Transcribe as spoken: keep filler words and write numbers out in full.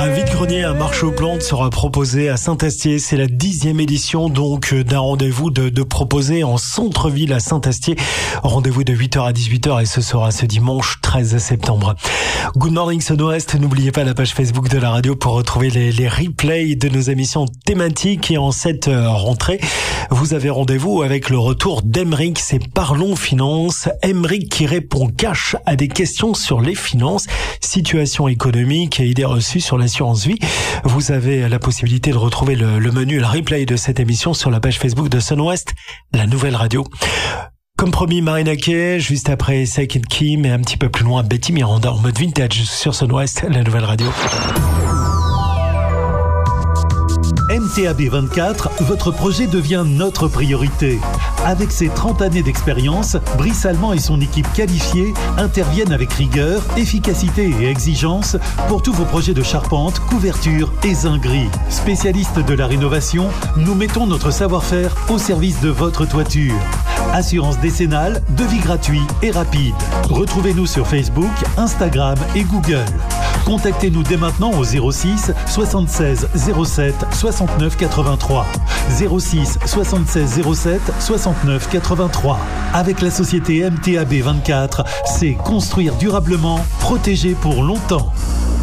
Un vide-grenier à Marche-aux-Plantes sera proposé à Saint-Astier. C'est la dixième édition donc d'un rendez-vous de, de proposé en centre-ville à Saint-Astier. Rendez-vous de huit heures à dix-huit heures et ce sera ce dimanche treize septembre. Good Morning Sud-Ouest. N'oubliez pas la page Facebook de la radio pour retrouver les, les replays de nos émissions thématiques. Et en cette rentrée, vous avez rendez-vous avec le retour d'Emeric. C'est Parlons Finance. Emeric qui répond cash à des questions sur les finances, situation économique et idées reçues sur l'assurance vie. Vous avez la possibilité de retrouver le, le menu et le replay de cette émission sur la page Facebook de Sun-Ouest, la nouvelle radio. Comme promis, Marina Kaye, juste après Second Kim et un petit peu plus loin, Betty Miranda en mode vintage sur Sun-Ouest, la nouvelle radio. M T A B vingt-quatre, votre projet devient notre priorité. Avec ses trente années d'expérience, Brice Allemand et son équipe qualifiée interviennent avec rigueur, efficacité et exigence pour tous vos projets de charpente, couverture et zinguerie. Spécialistes de la rénovation, nous mettons notre savoir-faire au service de votre toiture. Assurance décennale, devis gratuit et rapide. Retrouvez-nous sur Facebook, Instagram et Google. Contactez-nous dès maintenant au zéro six soixante-seize zéro sept soixante-neuf quatre-vingt-trois. zéro six soixante-seize zéro sept soixante-neuf quatre-vingt-trois. Avec la société M T A B vingt-quatre, c'est construire durablement, protéger pour longtemps.